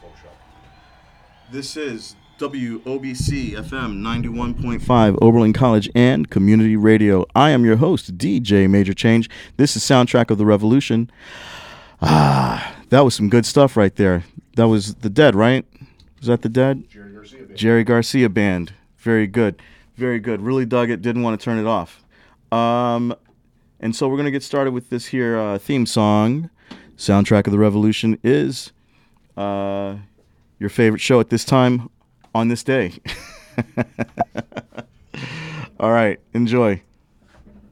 This is WOBC FM 91.5 Oberlin College and Community Radio. I am your host, DJ Major Change. This is Soundtrack of the Revolution. That was some good stuff right there. That was The Dead, right? Was that The Dead? Jerry Garcia Band. Very good. Very good. Really dug it. Didn't want to turn it off. And so we're going to get started with this here theme song. Soundtrack of the Revolution is your favorite show at this time on this day. All right. Enjoy.